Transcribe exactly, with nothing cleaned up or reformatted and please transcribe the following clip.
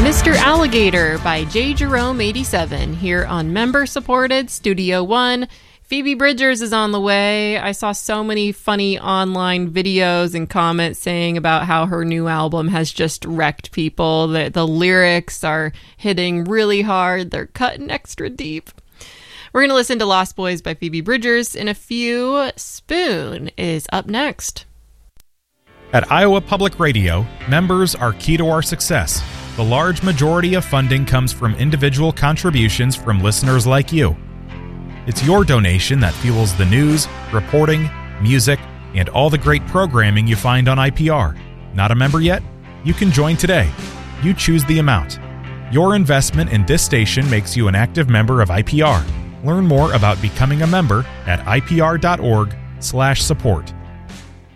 Mister Alligator by J. Jerome eighty-seven here on member-supported Studio One. Phoebe Bridgers is on the way. I saw so many funny online videos and comments saying about how her new album has just wrecked people. The, the lyrics are hitting really hard. They're cutting extra deep. We're going to listen to Lost Boys by Phoebe Bridgers in a few. Spoon is up next. At Iowa Public Radio, members are key to our success. The large majority of funding comes from individual contributions from listeners like you. It's your donation that fuels the news, reporting, music, and all the great programming you find on I P R. Not a member yet? You can join today. You choose the amount. Your investment in this station makes you an active member of I P R. Learn more about becoming a member at I P R dot org slash support.